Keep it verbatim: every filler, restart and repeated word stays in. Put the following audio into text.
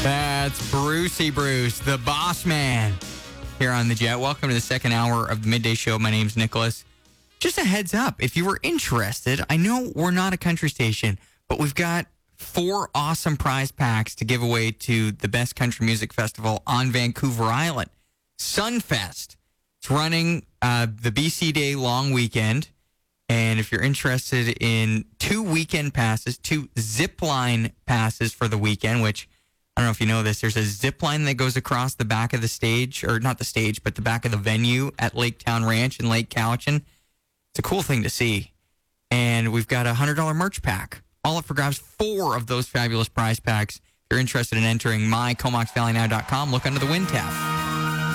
That's Brucey Bruce, the boss man, here on the Jet. Welcome to the second hour of the Midday Show. My name's Nicholas. Just a heads up, if you were interested, I know we're not a country station, but we've got four awesome prize packs to give away to the best country music festival on Vancouver Island, Sunfest. It's running uh, the B C Day long weekend. And if you're interested in two weekend passes, two zip line passes for the weekend, which I don't know if you know this, there's a zip line that goes across the back of the stage, or not the stage, but the back of the venue at Lake Town Ranch in Lake Cowichan. It's a cool thing to see. And we've got a one hundred dollars merch pack. All up for grabs, four of those fabulous prize packs. If you're interested in entering my comox valley now dot com, look under the Win tab.